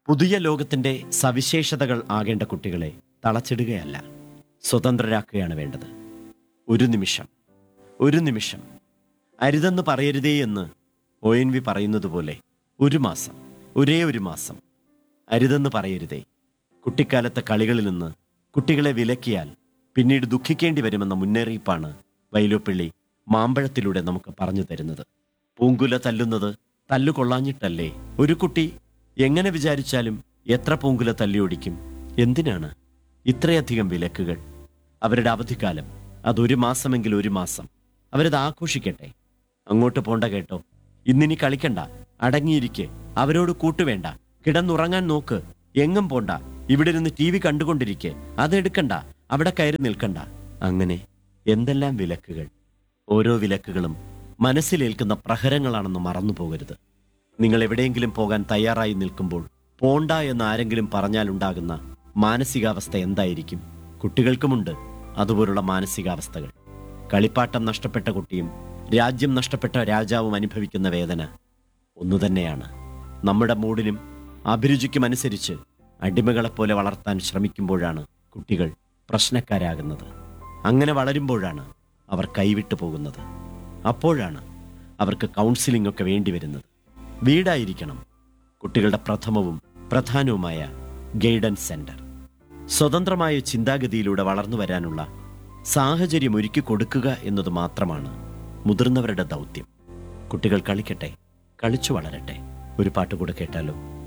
പുതിയ ലോകത്തിന്റെ സവിശേഷതകൾ ആകേണ്ട കുട്ടികളെ തളച്ചിടുകയല്ല, സ്വതന്ത്രരാക്കുകയാണ് വേണ്ടത്. ഒരു നിമിഷം അരുതെന്ന് പറയരുതേ എന്ന് ONV പറയുന്നത് പോലെ ഒരേ ഒരു മാസം അരുതെന്ന് പറയരുതേ. കുട്ടിക്കാലത്തെ കളികളിൽ നിന്ന് കുട്ടികളെ വിലക്കിയാൽ പിന്നീട് ദുഃഖിക്കേണ്ടി വരുമെന്ന മുന്നറിയിപ്പാണ് വൈലോപ്പിള്ളി മാമ്പഴത്തിലൂടെ നമുക്ക് പറഞ്ഞു തരുന്നത്. പൂങ്കുല തല്ലുന്നത് തല്ലുകൊള്ളാഞ്ഞിട്ടല്ലേ? ഒരു കുട്ടി എങ്ങനെ വിചാരിച്ചാലും എത്ര പൂങ്കുല തല്ലിയൊടിക്കും? എന്തിനാണ് ഇത്രയധികം വിലക്കുകൾ? അവരുടെ അവധിക്കാലം, അതൊരു മാസമെങ്കിൽ ഒരു മാസം അവരത് ആഘോഷിക്കട്ടെ. അങ്ങോട്ട് പോണ്ട കേട്ടോ, ഇന്നിനി കളിക്കണ്ട, അടങ്ങിയിരിക്കെ, അവരോട് കൂട്ടുവേണ്ട, കിടന്നുറങ്ങാൻ നോക്ക്, എങ്ങും പോണ്ട, ഇവിടെ നിന്ന് TV കണ്ടുകൊണ്ടിരിക്കെ, അതെടുക്കണ്ട, അവിടെ കയറി നിൽക്കണ്ട. അങ്ങനെ എന്തെല്ലാം വിലക്കുകൾ! ഓരോ വിലക്കുകളും മനസ്സിലേൽക്കുന്ന പ്രഹരങ്ങളാണെന്ന് മറന്നു പോകരുത്. നിങ്ങൾ എവിടെയെങ്കിലും പോകാൻ തയ്യാറായി നിൽക്കുമ്പോൾ പോണ്ട എന്ന് ആരെങ്കിലും പറഞ്ഞാലുണ്ടാകുന്ന മാനസികാവസ്ഥ എന്തായിരിക്കും? കുട്ടികൾക്കുമുണ്ട് അതുപോലുള്ള മാനസികാവസ്ഥകൾ. കളിപ്പാട്ടം നഷ്ടപ്പെട്ട കുട്ടിയും രാജ്യം നഷ്ടപ്പെട്ട രാജാവും അനുഭവിക്കുന്ന വേദന ഒന്നുതന്നെയാണ്. നമ്മുടെ മൂഡിനും അഭിരുചിക്കും അനുസരിച്ച് അടിമകളെപ്പോലെ വളർത്താൻ ശ്രമിക്കുമ്പോഴാണ് കുട്ടികൾ പ്രശ്നക്കാരാകുന്നത്. അങ്ങനെ വളരുമ്പോഴാണ് അവർ കൈവിട്ടു പോകുന്നത്. അപ്പോഴാണ് അവർക്ക് കൗൺസിലിംഗ് ഒക്കെ വേണ്ടിവരുന്നത്. വീടായിരിക്കണം കുട്ടികളുടെ പ്രഥമവും പ്രധാനവുമായ ഗൈഡൻസ് സെന്റർ. സ്വതന്ത്രമായ ചിന്താഗതിയിലൂടെ വളർന്നു വരാനുള്ള സാഹചര്യം ഒരുക്കി കൊടുക്കുക എന്നത് മാത്രമാണ് മുതിർന്നവരുടെ ദൗത്യം. കുട്ടികൾ കളിക്കട്ടെ, കളിച്ചു വളരട്ടെ. ഒരു പാട്ട് കൂടെ കേട്ടാലോ?